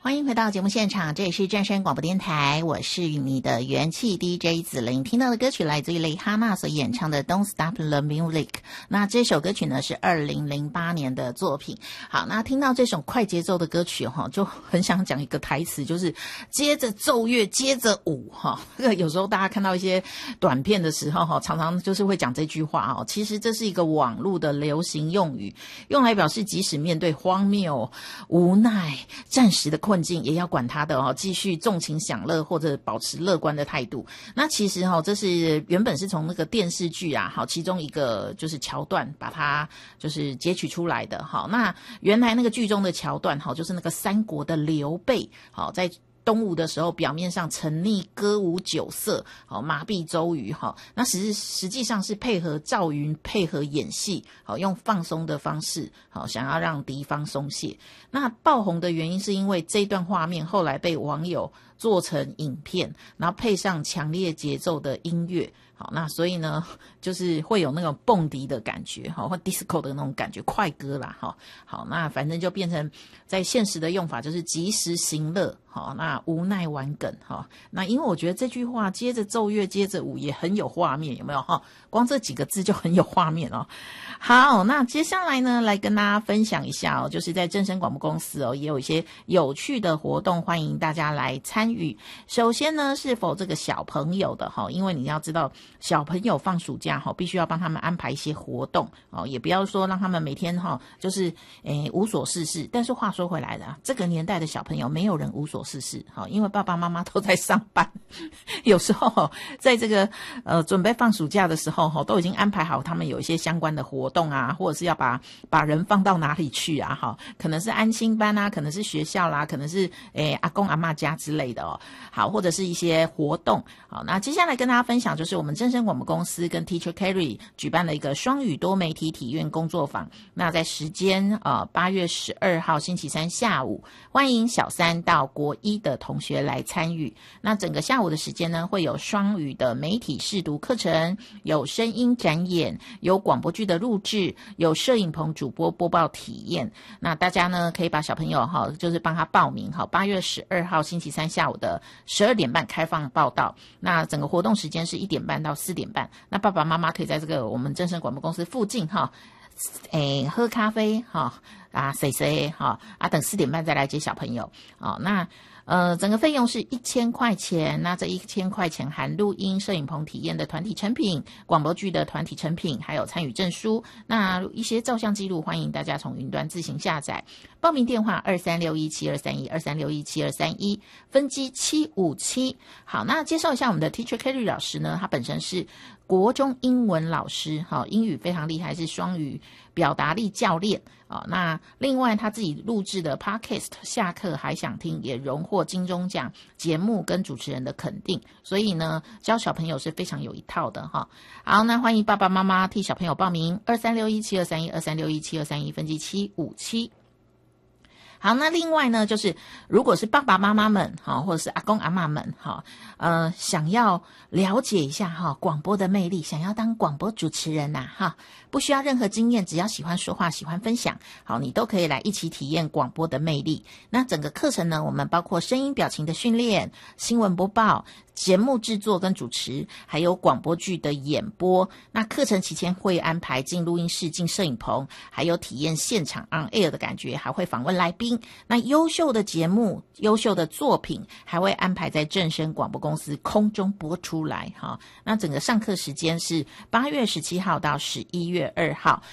欢迎回到节目现场，这里是正声广播电台，我是你的元气 DJ 子琳。听到的歌曲来自于蕾哈娜所演唱的 Don't Stop the Music。 那这首歌曲呢是2008年的作品。好，那听到这首快节奏的歌曲就很想讲一个台词，就是接着奏乐接着舞这个有时候大家看到一些短片的时候常常就是会讲这句话其实这是一个网络的流行用语，用来表示即使面对荒谬、无奈、暂时的困境，也要管他的继续纵情享乐或者保持乐观的态度。那其实这是原本是从那个电视剧其中一个就是桥段把它就是截取出来的那原来那个剧中的桥段就是那个三国的刘备在东吴的时候，表面上沉溺歌舞酒色，麻痹周瑜那实际上是配合赵云配合演戏，用放松的方式，想要让敌方松懈。那爆红的原因是因为这一段画面后来被网友做成影片，然后配上强烈节奏的音乐。好，那所以呢，就是会有那种蹦迪的感觉，或 disco 的那种感觉，快歌啦，好，那反正就变成在现实的用法就是及时行乐，那无奈玩梗，那因为我觉得这句话接着奏乐接着舞也很有画面，有没有？光这几个字就很有画面哦。好，那接下来呢，来跟大家分享一下就是在正声广播公司也有一些有趣的活动，欢迎大家来参与。首先呢，是否这个小朋友的因为你要知道小朋友放暑假必须要帮他们安排一些活动也不要说让他们每天就是无所事事。但是话说回来的，这个年代的小朋友没有人无所事事因为爸爸妈妈都在上班有时候在这个准备放暑假的时候都已经安排好他们有一些相关的活动或者是要把人放到哪里去可能是安心班可能是学校啦，可能是阿公阿嬷家之类的好，或者是一些活动。好，那接下来跟大家分享就是我们正声广播公司跟 Teacher Carry 举办了一个双语多媒体体验工作坊。那在时间8月12号星期三下午，欢迎小3到国1的同学来参与。那整个下午的时间呢，会有双语的媒体试读课程，有声音展演，有广播剧的录制，有摄影棚主播播报体验。那大家呢可以把小朋友就是帮他报名8月12号星期三下午的12点半开放报到。那整个活动时间是1点半到4点半。那爸爸妈妈可以在这个我们正声广播公司附近喝咖啡谁等4点半再来接小朋友那整个费用是1000块钱。那这1000块钱含录音、摄影棚体验的团体成品、广播剧的团体成品，还有参与证书。那一些照相记录，欢迎大家从云端自行下载。报名电话23617231 23617231，分机757。好，那介绍一下我们的 Teacher Carry 老师呢，他本身是国中英文老师，英语非常厉害，是双语表达力教练那另外他自己录制的 Podcast 下课还想听也荣获金钟奖节目跟主持人的肯定，所以呢教小朋友是非常有一套的好，那欢迎爸爸妈妈替小朋友报名23617231 23617231，分机757。好，那另外呢，就是如果是爸爸妈妈们或者是阿公阿嬷们想要了解一下广播的魅力，想要当广播主持人不需要任何经验，只要喜欢说话、喜欢分享，好，你都可以来一起体验广播的魅力。那整个课程呢，我们包括声音表情的训练、新闻播报、节目制作跟主持，还有广播剧的演播。那课程期间会安排进录音室、进摄影棚，还有体验现场 on air 的感觉，还会访问来宾。那优秀的节目、优秀的作品还会安排在正声广播公司空中播出来那整个上课时间是8月17号到11月2号。